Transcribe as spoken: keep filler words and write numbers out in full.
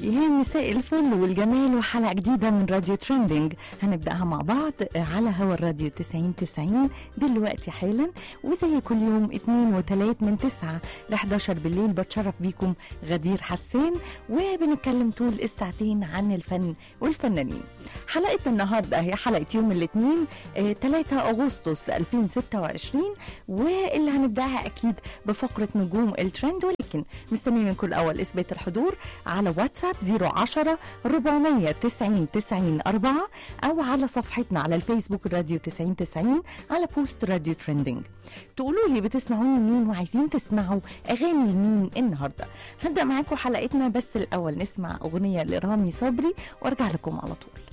يا مساء الفل والجمال وحلقة جديدة من راديو ترندنج هنبدأها مع بعض على هوا الراديو تسعين تسعين دلوقتي حالا. وزي كل يوم اتنين وتلات من تسعة لحداشر بالليل بتشرف بيكم غدير حسان، وبنتكلم طول الساعتين عن الفن والفنانين. حلقة النهاردة هي حلقة يوم الاثنين اه تلاتة أغسطس ألفين وستة وعشرين، واللي هنبدأها أكيد بفقرة نجوم الترند، ولكن مستنيين من كل أول إثبات الحضور على واتساب صفر عشرة أربعمية تسعين تسعين أربعة أو على صفحتنا على الفيسبوك راديو تسعين تسعين على بوست راديو ترندنج. تقولوا لي بتسمعوني منين وعايزين تسمعوا أغاني لمين النهاردة. هبدأ معاكم حلقتنا، بس الأول نسمع أغنية لرامي صبري وارجع لكم على طول.